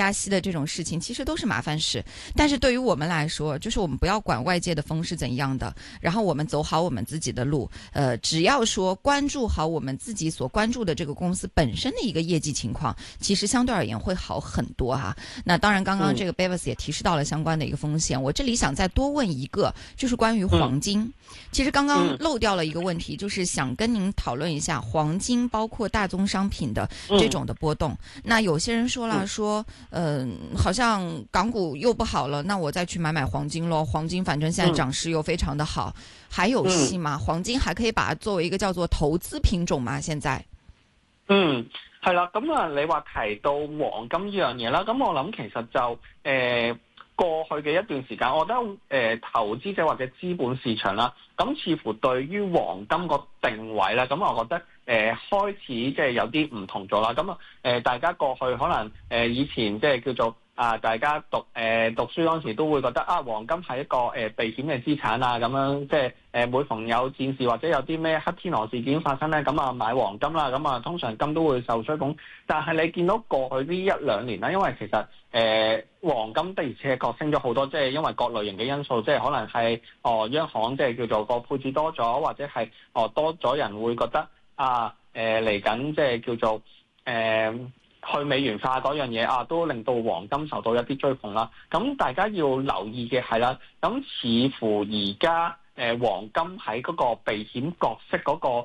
加息的这种事情，其实都是麻烦事。但是对于我们来说，就是我们不要管外界的风是怎样的，然后我们走好我们自己的路。只要说关注好我们自己所关注的这个公司本身的一个业绩情况，其实相对而言会好很多哈。那当然，刚刚这个 Bevis 也提示到了相关的一个风险。我这里想再多问一个，就是关于黄金。其实刚刚漏掉了一个问题，就是想跟您讨论一下黄金包括大宗商品的这种的波动。那有些人说了，说好像港股又不好了，那我再去买黄金咯。黄金反正现在涨势又非常的好，还有戏吗？黃金還可以把它作為一個叫做投資品種嘛？現在係啦，咁啊，你話提到黃金呢樣嘢啦，咁我諗其實就過去嘅一段時間，我覺得投資者或者資本市場啦，咁似乎對於黃金個定位啦，咁我覺得開始即係有啲唔同咗啦。咁大家過去可能以前即係叫做大家讀書嗰陣時都會覺得黃金係一個避險嘅資產啊，咁樣即係每逢有戰事或者有啲咩黑天鵝事件發生咧，咁買黃金啦，咁通常金都會受追捧。但係你見到過去呢一兩年啦，因為其實黃金的而且確升咗好多，即係因為各類型嘅因素，即係可能係央行即係叫做個配置多咗，或者係多咗人會覺得嚟緊即係叫做去美元化嗰樣嘢都令到黃金受到一啲追捧啦。咁大家要留意嘅係啦，咁似乎而家黃金喺嗰個避險角色嗰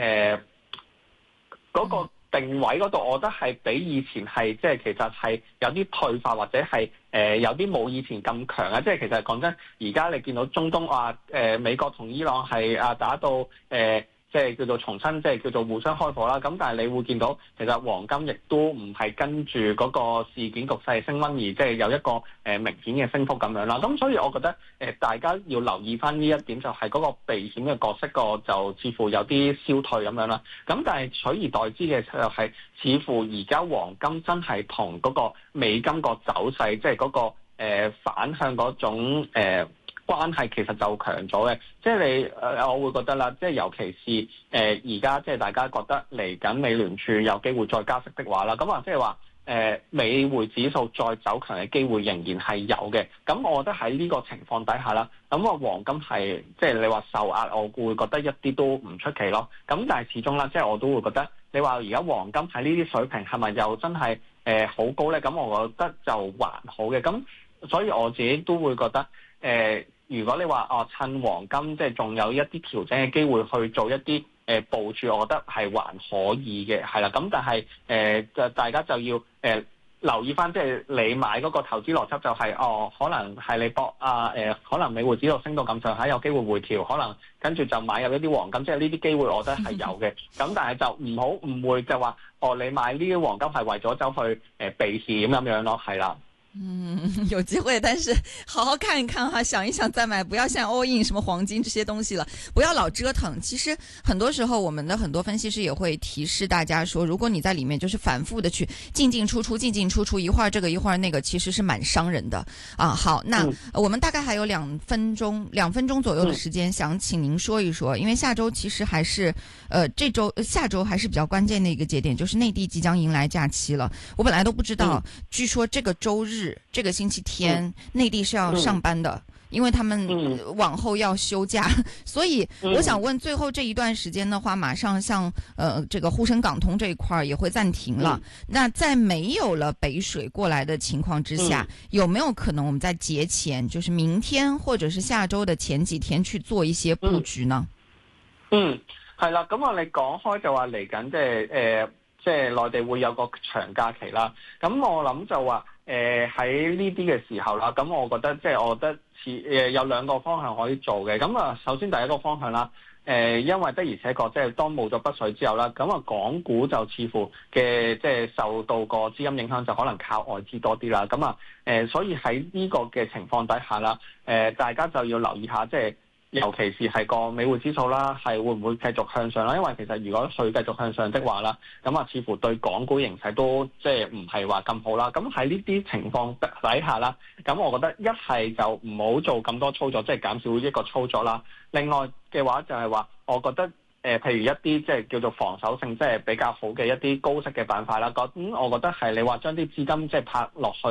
個定位嗰度，我覺得係比以前係即係其實係有啲退化，或者係有啲冇以前咁強啊！即係其實講真，而家你見到中東美國同伊朗係打到即係叫做重新即係叫做互相開火啦。咁但係你會見到其實黃金亦都唔係跟住嗰個事件局勢升溫而即係有一個明顯嘅升幅咁樣啦。咁所以我覺得大家要留意翻呢一點，就係嗰個避險嘅角色就似乎有啲消退咁樣啦。咁但係取而代之嘅就係似乎而家黃金真係同嗰個美金個走勢，即係嗰個反向嗰種關係其實就強咗嘅。即係你我會覺得啦，即係尤其是而家即係大家覺得嚟緊美聯儲有機會再加息的話啦，咁即係話美匯指數再走強嘅機會仍然係有嘅。咁我覺得喺呢個情況底下啦，咁黃金係即係你話受壓，我會覺得一啲都唔出奇咯。咁但係始終啦，即係我都會覺得你話而家黃金喺呢啲水平係咪又真係好高咧？咁我覺得就還好嘅。咁所以我自己都會覺得如果你話趁黃金即係仲有一啲調整嘅機會去做一啲部署，我覺得係還可以嘅，係啦。咁但係大家就要留意翻，即係你買嗰個投資邏輯就係可能係你博可能美匯指數升到咁上下有機會回調，可能跟住就買入一啲黃金，即係呢啲機會我覺得係有嘅。咁但係就唔好誤會就話你買呢啲黃金係為咗走去避險咁樣咯，係啦。 有機會，但是好好看一看哈，想一想再買，不要像 all in 什麼黃金這些東西了，不要老折騰。其實很多時候我們的很多分析師也會提示大家說，如果你在裡面就是反覆的去進進出出，一會兒這個一會兒那個，其實是蠻傷人的啊。好，那我們大概還有2分鐘左右的時間，想請您說一說，因為下周其實還是下周還是比較關鍵的一個節點，就是內地即將迎來假期了。我本來都不知道，據說這個周日這個星期天內地是要上班的，因為他們往後要休假，所以我想問，最後這一段時間的話，馬上像這個滬深港通這一塊也會暫停了。那在沒有了北水過來的情況之下，有沒有可能我們在節前，就是明天或者是下周的前幾天去做一些布局呢？ 係啦，咁你講開就話嚟緊即係內地會有個長假期啦。咁我諗就話喺呢啲嘅時候啦，咁我覺得有2個方向可以做嘅。咁首先第一個方向啦，因為的而且確即係當冇咗北水之後啦，咁港股就似乎嘅即係受到個資金影響，就可能靠外資多啲啦。咁所以喺呢個嘅情況底下啦，大家就要留意下即係。尤其是係個美匯指數啦，係會唔會繼續向上啦？因為其實如果佢繼續向上的話啦，咁似乎對港股形勢都即係唔係話咁好啦。咁喺呢啲情況底下啦，咁我覺得一係就唔好做咁多操作，即係減少一個操作啦。另外嘅話就係話，我覺得譬如一啲即係叫做防守性即係比較好嘅一啲高息嘅板塊啦，我覺得係你話將啲資金即係拍落去。